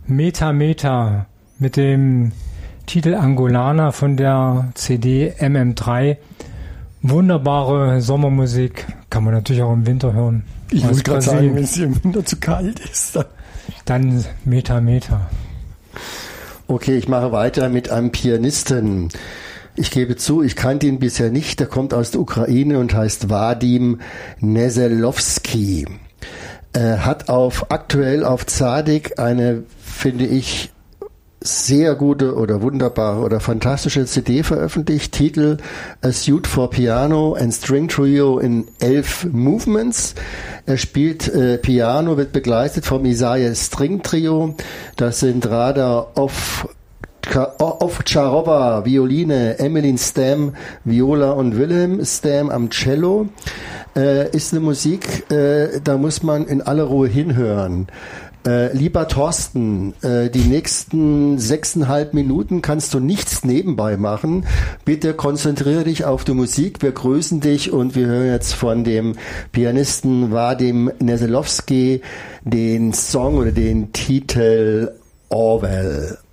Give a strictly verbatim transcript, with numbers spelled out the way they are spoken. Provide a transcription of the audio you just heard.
Meta Meta mit dem Titel Angolana von der C D M M drei. Wunderbare Sommermusik, kann man natürlich auch im Winter hören. Ich muss gerade sagen, wenn es hier im Winter zu kalt ist, dann, dann Meta Meta. Okay, ich mache weiter mit einem Pianisten. Ich gebe zu, ich kannte ihn bisher nicht. Der kommt aus der Ukraine und heißt Wadim Neselowski. Er hat auf aktuell auf Tzadik eine, finde ich, sehr gute oder wunderbare oder fantastische C D veröffentlicht. Titel A Suite for Piano and String Trio in elf Movements. Er spielt äh, Piano, wird begleitet vom Isaiah String Trio. Das sind Rada Off Ovtcharova, Violine, Emmeline Stam, Viola und Wilhelm Stam am Cello. Äh, ist eine Musik, äh, da muss man in aller Ruhe hinhören. Äh, lieber Thorsten, äh, die nächsten sechseinhalb Minuten kannst du nichts nebenbei machen. Bitte konzentriere dich auf die Musik. Wir grüßen dich und wir hören jetzt von dem Pianisten Wadim Neselowski den Song oder den Titel Orwell.